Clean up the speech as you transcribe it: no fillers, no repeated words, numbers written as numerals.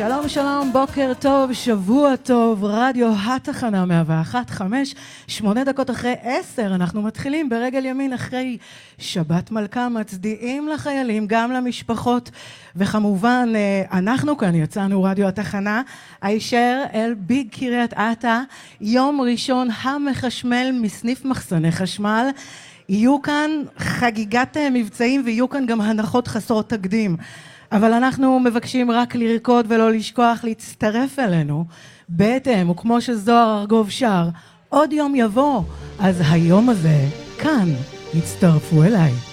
שלום שלום, בוקר טוב, שבוע טוב, רדיו התחנה 101.5, 8 דקות אחרי 10, אנחנו מתחילים ברגל ימין אחרי שבת מלכה, מצדיעים לחיילים, גם למשפחות, וכמובן אנחנו כאן יצאנו רדיו התחנה, הישר אל ביג קריית אתא, יום ראשון המחשמל מסניף מחסני חשמל, יהיו כאן חגיגת מבצעים ויהיו כאן גם הנחות חסרות תקדים. אבל אנחנו מבקשים רק לרקוד ולא לשכוח להצטרף אלינו בהתאם, וכמו שזוהר ארגוב שר, עוד יום יבוא, אז היום הזה כאן, הצטרפו אליי.